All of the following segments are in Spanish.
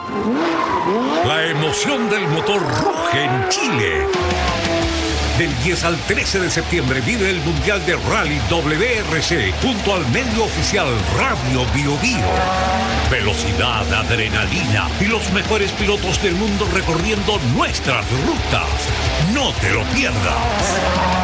La emoción del motor ruge en Chile. Del 10 al 13 de septiembre vive el Mundial de Rally WRC junto al medio oficial Radio Bio Bio. Velocidad, adrenalina y los mejores pilotos del mundo recorriendo nuestras rutas. No te lo pierdas.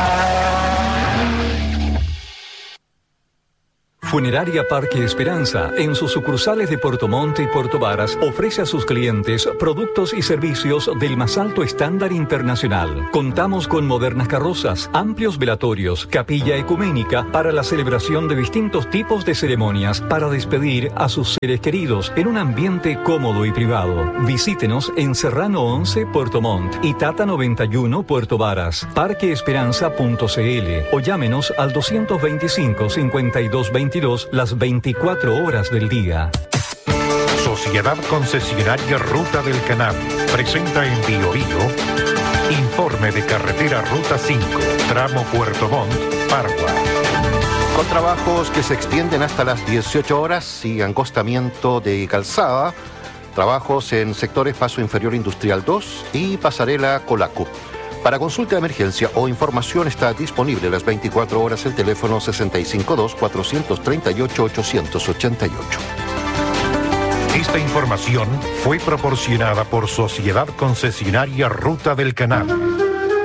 Funeraria Parque Esperanza, en sus sucursales de Puerto Montt y Puerto Varas, ofrece a sus clientes productos y servicios del más alto estándar internacional. Contamos con modernas carrozas, amplios velatorios, capilla ecuménica para la celebración de distintos tipos de ceremonias para despedir a sus seres queridos en un ambiente cómodo y privado. Visítenos en Serrano 11, Puerto Montt y Tata 91, Puerto Varas, parqueesperanza.cl o llámenos al 225-5222 las 24 horas del día. Sociedad Concesionaria Ruta del Canal presenta en Bio Bio informe de carretera Ruta 5, tramo Puerto Montt, Pargua. Con trabajos que se extienden hasta las 18 horas y angostamiento de calzada, trabajos en sectores Paso Inferior Industrial 2 y Pasarela Colaco. Para consulta de emergencia o información está disponible las 24 horas el teléfono 652-438-888. Esta información fue proporcionada por Sociedad Concesionaria Ruta del Canal.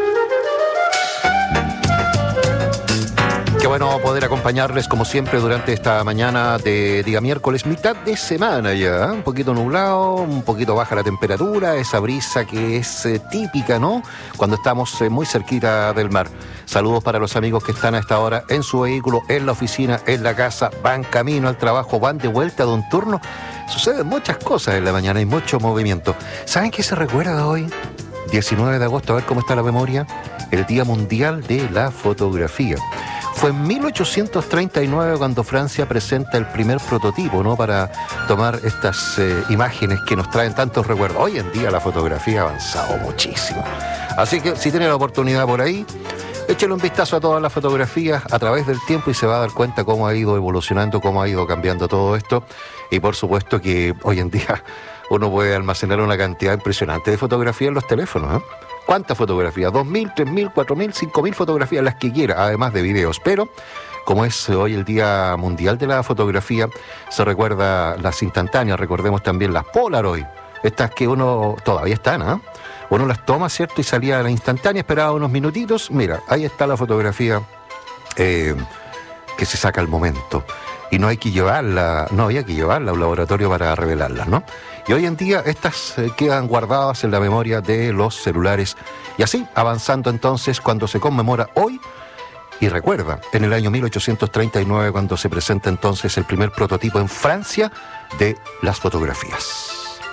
Qué bueno poder acompañarles como siempre durante esta mañana de día miércoles, mitad de semana ya, un poquito nublado, un poquito baja la temperatura, esa brisa que es típica, ¿no? Cuando estamos muy cerquita del mar. Saludos para los amigos que están a esta hora en su vehículo, en la oficina, en la casa, van camino al trabajo, van de vuelta de un turno. Suceden muchas cosas en la mañana, hay mucho movimiento. ¿Saben qué se recuerda hoy? 19 de agosto, a ver cómo está la memoria, el Día Mundial de la Fotografía. Fue en 1839 cuando Francia presenta el primer prototipo, ¿no?, para tomar estas imágenes que nos traen tantos recuerdos. Hoy en día la fotografía ha avanzado muchísimo. Así que si tiene la oportunidad por ahí, échale un vistazo a todas las fotografías a través del tiempo y se va a dar cuenta cómo ha ido evolucionando, cómo ha ido cambiando todo esto. Y por supuesto que hoy en día uno puede almacenar una cantidad impresionante de fotografías en los teléfonos, ¿eh? ¿Cuántas fotografías? 2.000, 3.000, 4.000, 5.000 fotografías, las que quiera, además de videos. Pero, como es hoy el Día Mundial de la Fotografía, se recuerda las instantáneas, recordemos también las Polaroid, estas que uno todavía están, ¿eh? Uno las toma, ¿cierto? Y salía a la instantánea, esperaba unos minutitos, mira, ahí está la fotografía que se saca al momento. Y no había que llevarla a un laboratorio para revelarlas, ¿no? Y hoy en día estas quedan guardadas en la memoria de los celulares. Y así, avanzando entonces, cuando se conmemora hoy, y recuerda, en el año 1839, cuando se presenta entonces el primer prototipo en Francia de las fotografías.